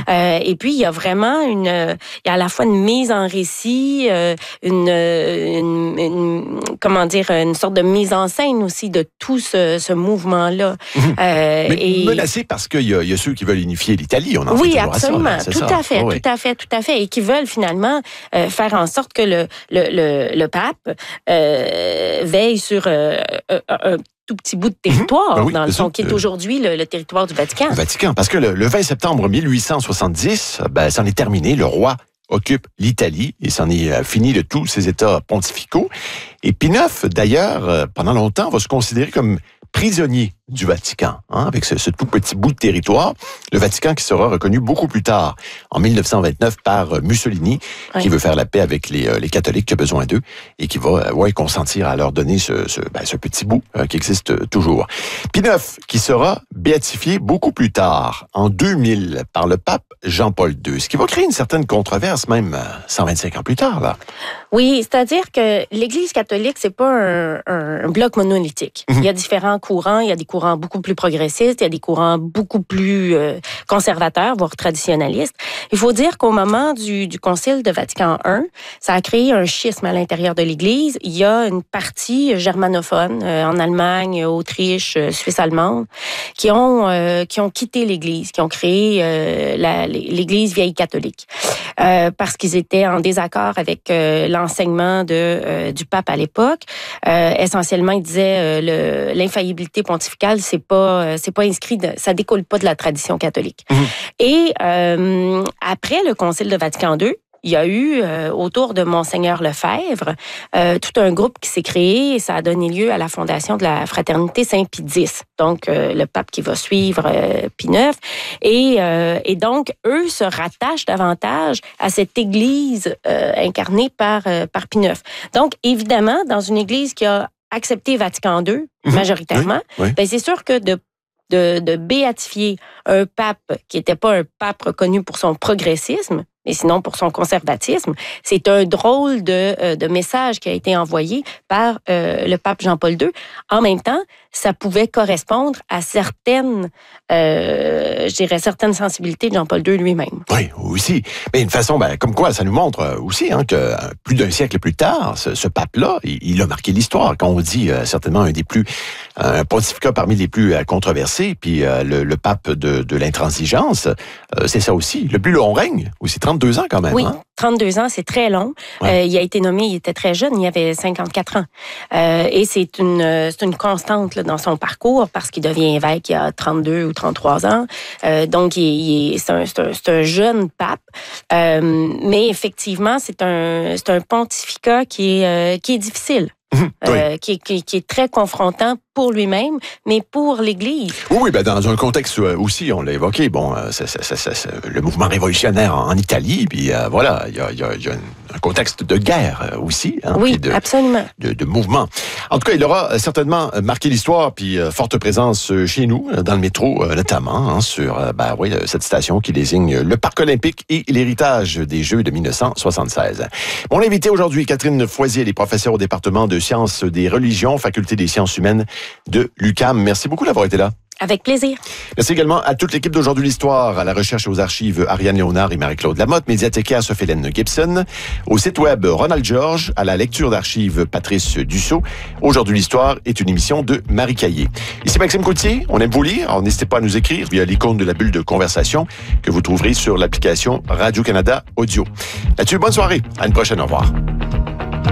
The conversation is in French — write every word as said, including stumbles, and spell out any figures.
Euh, et puis, il y a vraiment une, il y a à la fois une mise en récit, euh, une, une, une, comment dire, une sorte de mise en scène aussi de tout ce, ce mouvement-là. Mmh. Euh, Mais et... menacé parce qu'il y, y a ceux qui veulent unifier l'Italie. On en oui, fait toujours absolument. à ça, là, tout ça. à fait, oh, oui. tout à fait, tout à fait. Et qui veulent finalement euh, faire en sorte que le, le, le, le pape euh, veille sur euh, un, un tout petit bout de territoire, mmh. ben oui, dans le fond, ça, qui est euh... aujourd'hui le, le territoire du Vatican. Le Vatican, parce que le, le vingt septembre mille huit cent soixante-dix, ben, c'en est terminé. Le roi occupe l'Italie et c'en est fini de tous ses états pontificaux. Et Pie neuf, d'ailleurs, pendant longtemps, va se considérer comme prisonnier du Vatican, hein, avec ce, ce tout petit bout de territoire. Le Vatican qui sera reconnu beaucoup plus tard, en mille neuf cent vingt-neuf, par Mussolini, oui. qui veut faire la paix avec les, euh, les catholiques qui ont besoin d'eux et qui va euh, ouais, consentir à leur donner ce, ce, ben, ce petit bout euh, qui existe euh, toujours. Pie neuf, qui sera béatifié beaucoup plus tard, en deux mille, par le pape Jean-Paul deux, ce qui va créer une certaine controverse, même euh, cent vingt-cinq ans plus tard, là. Oui, c'est-à-dire que l'Église catholique, c'est pas un, un, un bloc monolithique. Mm-hmm. Il y a différents courants, il y a des courants beaucoup plus progressistes, il y a des courants beaucoup plus euh, conservateurs, voire traditionnalistes. Il faut dire qu'au moment du, du Concile de Vatican un, ça a créé un schisme à l'intérieur de l'Église. Il y a une partie germanophone euh, en Allemagne, Autriche, euh, Suisse allemande, qui ont euh, qui ont quitté l'Église, qui ont créé euh, la, l'Église vieille catholique, euh, parce qu'ils étaient en désaccord avec euh, l'enseignement de euh, du pape à l'époque. Euh, essentiellement, il disait euh, le, l'infaillibilité pontificale, c'est pas euh, c'est pas inscrit, de, ça découle pas de la tradition catholique. Mmh. Et euh, après le Concile de Vatican deux, il y a eu, euh, autour de Monseigneur Lefebvre, euh, tout un groupe qui s'est créé et ça a donné lieu à la fondation de la Fraternité Saint-Pie X, donc euh, le pape qui va suivre euh, Pie neuf. Et, euh, et donc, eux se rattachent davantage à cette Église euh, incarnée par, euh, par Pie neuf. Donc, évidemment, dans une Église qui a accepté Vatican deux, mmh. majoritairement, oui, oui. Ben, c'est sûr que de De, de béatifier un pape qui n'était pas un pape reconnu pour son progressisme, mais sinon pour son conservatisme, c'est un drôle de, de message qui a été envoyé par euh, le pape Jean-Paul deux. En même temps, ça pouvait correspondre à certaines, euh, je dirais, certaines sensibilités de Jean-Paul deux lui-même. Oui, aussi. Mais une façon, ben, comme quoi, ça nous montre aussi hein, que plus d'un siècle plus tard, ce, ce pape-là, il, il a marqué l'histoire. Quand on dit euh, certainement un des plus, un pontificat parmi les plus euh, controversés, puis euh, le, le pape de, de l'intransigeance, euh, c'est ça aussi. Le plus long règne, aussi trente-deux ans quand même. Oui, hein? trente-deux ans, c'est très long. Ouais. Euh, il a été nommé, il était très jeune, il avait cinquante-quatre ans. Euh, et c'est une, c'est une constante là, dans son parcours parce qu'il devient évêque il y a trente-deux ou trente-trois ans. Euh, donc, il, il, c'est, un, c'est, un, c'est un jeune pape. Euh, mais effectivement, c'est un, c'est un pontificat qui est, euh, qui est difficile. Mmh, euh, oui. qui, qui, qui est très confrontant pour lui-même, mais pour l'Église. Oui, oui, ben dans un contexte aussi, on l'a évoqué, bon, c'est, c'est, c'est, c'est le mouvement révolutionnaire en Italie, puis euh, voilà, il y a, y a, y a un contexte de guerre aussi. Hein, oui, de, absolument. De, de mouvement. En tout cas, il aura certainement marqué l'histoire, puis euh, forte présence chez nous, dans le métro notamment, hein, sur ben, oui, cette station qui désigne le Parc olympique et l'héritage des Jeux de dix-neuf cent soixante-seize. Mon invité aujourd'hui, Catherine Foisier, elle est professeure au département de sciences des religions, faculté des sciences humaines de l'U Q A M. Merci beaucoup d'avoir été là. Avec plaisir. Merci également à toute l'équipe d'Aujourd'hui l'Histoire, à la recherche et aux archives Ariane Léonard et Marie-Claude Lamotte, médiathécaire Sophie-Hélène Gibson, au site web Ronald Georges, à la lecture d'archives Patrice Dussault. Aujourd'hui l'Histoire est une émission de Marie Caillé. Ici Maxime Coutier, on aime vous lire, alors n'hésitez pas à nous écrire via l'icône de la bulle de conversation que vous trouverez sur l'application Radio-Canada Audio. Là-dessus, bonne soirée, à une prochaine, au revoir.